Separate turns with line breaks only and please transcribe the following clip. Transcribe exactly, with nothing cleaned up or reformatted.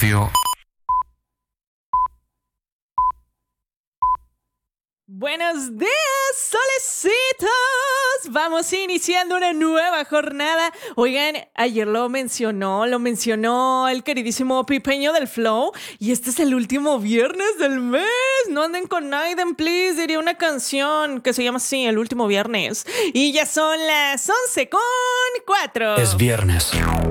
Rocío.
Buenos días, solecitos. Vamos iniciando una nueva jornada. Oigan, ayer lo mencionó, lo mencionó el queridísimo Pipeño del Flow. Y este es el último viernes del mes. No anden con Aiden, please. Diría una canción que se llama así, El Último Viernes. Y ya son las once con cuatro.
Es viernes.